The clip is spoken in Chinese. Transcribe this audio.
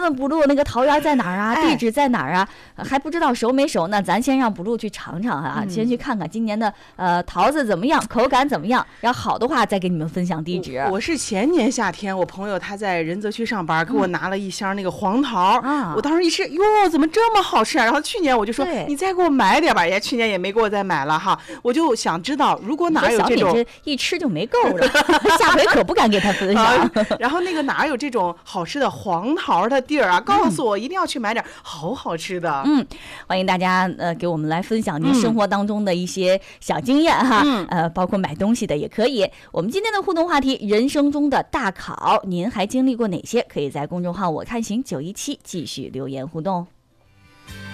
问不露那个桃园在哪儿啊，地址在哪儿啊，还不知道熟没熟呢，咱先让不露去尝尝啊，先去看看今年的桃子怎么样，口感怎么样，然后好的话再给你们分享地址。 我是前年夏天，我朋友他在仁泽区上班，给我拿了一箱那个黄桃，我当时一吃，哟，怎么这么好吃啊？然后去年我就说，你再给我买点吧，人家去年也没给我再买了哈。我就想知道，如果哪有这种， 一吃就没够了，下回可不敢给他分享。 然后那个哪有这种好吃的黄桃的地儿啊？告诉我，一定要去买点，好吃的。 欢迎大家给我们来分享您生活当中的一些小经验哈，包括买东西的也可以。我们今天的互动话题，人生中的大考，您还经历过哪些？可以在公众号我看行917继续留言互动。